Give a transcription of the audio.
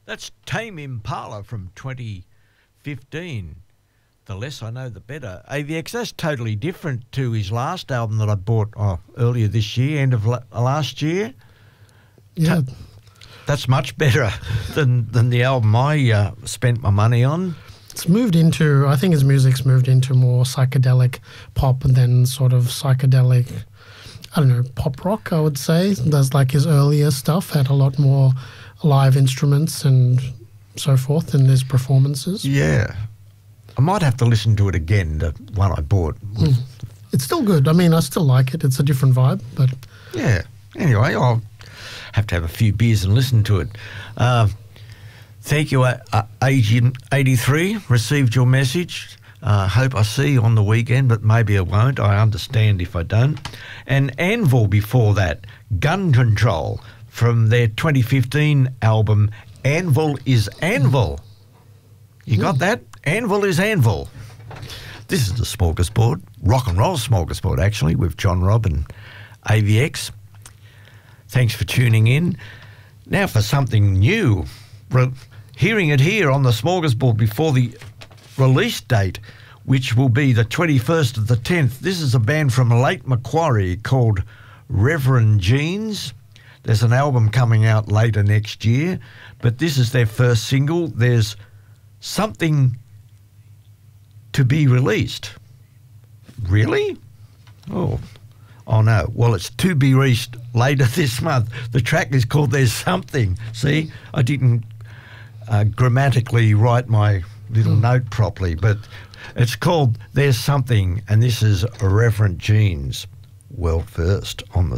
That's Tame Impala from 2015. The less I know, the better. AVX, that's totally different to his last album that I bought earlier this year, end of last year. Yeah. That's much better than the album I spent my money on. It's moved into, I think his music's moved into more psychedelic pop than sort of psychedelic, I don't know, pop rock, I would say. There's like his earlier stuff had a lot more live instruments and so forth in his performances. Yeah. I might have to listen to it again, the one I bought. It's still good. I mean, I still like it. It's a different vibe, but... Yeah. Anyway, I'll have to have a few beers and listen to it. Thank you, Agent 83. Received your message. Hope I see you on the weekend, but maybe I won't. I understand if I don't. And Anvil before that, Gun Control, from their 2015 album, Anvil is Anvil. You got that? Anvil is Anvil. This is the Smorgasbord, rock and roll Smorgasbord, actually, with John Robb and AVX. Thanks for tuning in. Now for something new. Hearing it here on the Smorgasbord before the release date, which will be the 21st of the 10th. This is a band from Lake Macquarie called Reverend Jeans. There's an album coming out later next year, but this is their first single. There's something to be released. Really? Oh no. Well, it's to be released later this month. The track is called There's Something. See, I didn't grammatically write my little note properly, but it's called There's Something, and this is Reverend Jeans. Well, first on the